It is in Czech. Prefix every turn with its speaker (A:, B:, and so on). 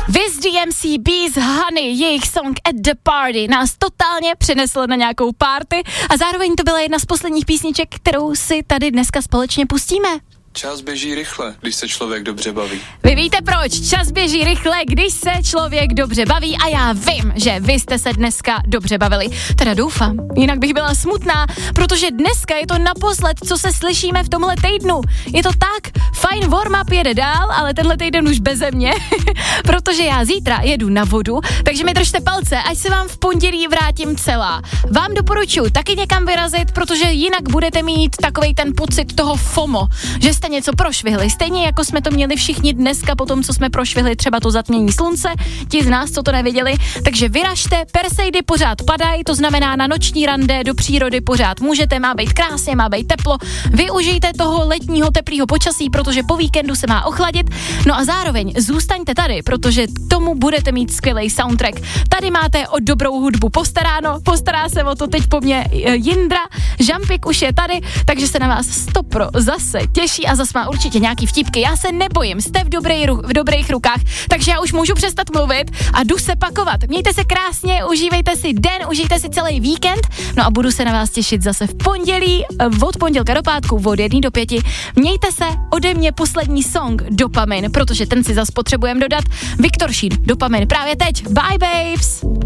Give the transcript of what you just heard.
A: Wiz DMC, Bees, Honey, jejich song At The Party nás totálně přinesl na nějakou party a zároveň to byla jedna z posledních písniček, kterou si tady dneska společně pustíme.
B: Čas běží rychle, když se člověk dobře baví.
A: Vy víte proč? Čas běží rychle, když se člověk dobře baví a já vím, že vy jste se dneska dobře bavili. Teda doufám, jinak bych byla smutná, protože dneska je to naposled, co se slyšíme v tomhle týdnu. Je to tak, fajn warm-up jede dál, ale tenhle týden už beze mě, protože já zítra jedu na vodu, takže mi držte palce, ať se vám v pondělí vrátím celá. Vám doporučuji taky někam vyrazit, protože jinak budete mít takovej ten pocit toho FOMO, že jste něco prošvihli, stejně jako jsme to měli všichni dneska po tom, co jsme prošvihli třeba to zatmění slunce, ti z nás, co to nevěděli, takže vyražte, Perseidy pořád padají, to znamená na noční rande do přírody pořád můžete, má být krásně, má být teplo, využijte toho letního teplého počasí, protože po víkendu se má ochladit, no a zároveň zůstaňte tady, protože k tomu budete mít skvělý soundtrack. Tady máte o dobrou hudbu postaráno, postará se o to teď po mně Jindra, Žampik už je tady, takže se na vás 100% zase těší a zase má určitě nějaký vtipky. Já se nebojím, jste v dobrých rukách, takže já už můžu přestat mluvit a jdu se pakovat. Mějte se krásně, užívejte si den, užijte si celý víkend, no a budu se na vás těšit zase v pondělí, od pondělka do pátku, od 1 do 5. Mějte se, ode mě poslední song Dopamin, protože ten si zase potřebujeme dodat. Viktor Šín, Dopamin právě teď. Bye babes!